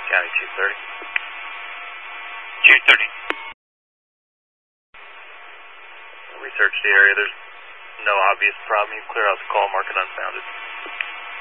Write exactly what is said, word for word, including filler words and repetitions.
County two thirty. two thirty. Research the area. There's no obvious problem. You can clear out the call, mark it unfounded.